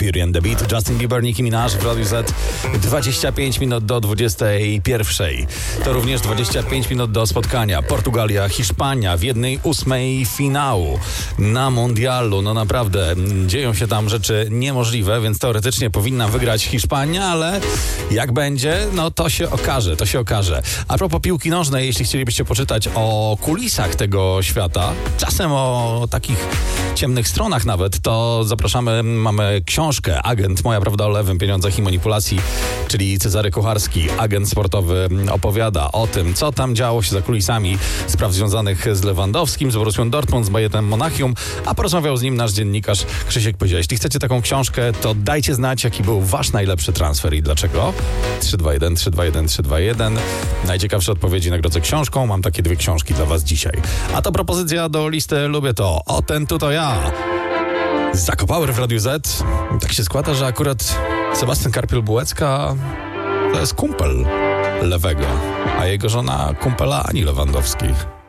Beauty and the Beat, Justin Bieber, Nicki Minaj w Radiu Z. 25 minut do 21. To również 25 minut do spotkania Portugalia, Hiszpania w 1/8 finału na mundialu. No naprawdę, dzieją się tam rzeczy niemożliwe, więc teoretycznie powinna wygrać Hiszpania, ale jak będzie, no to się okaże. A propos piłki nożnej, jeśli chcielibyście poczytać o kulisach tego świata, czasem o takich ciemnych stronach nawet, to zapraszamy, mamy książkę Agent, moja prawda o lewym, pieniądzach i manipulacji, czyli Cezary Kucharski, agent sportowy, opowiada o tym, co tam działo się za kulisami spraw związanych z Lewandowskim, z Borussią Dortmund, z Bayernem Monachium, a porozmawiał z nim nasz dziennikarz Krzysiek Pyzia. Jeśli chcecie taką książkę, to dajcie znać, jaki był wasz najlepszy transfer i dlaczego. 321 321 321. Najciekawsze odpowiedzi nagrodzę książką. Mam takie 2 książki dla was dzisiaj. A to propozycja do listy Lubię to. O ten tu to ja. Zako Power w Radiu Z. Tak się składa, że akurat Sebastian Karpiel-Bułecka to jest kumpel Lewego, a jego żona kumpela Ani Lewandowskiej.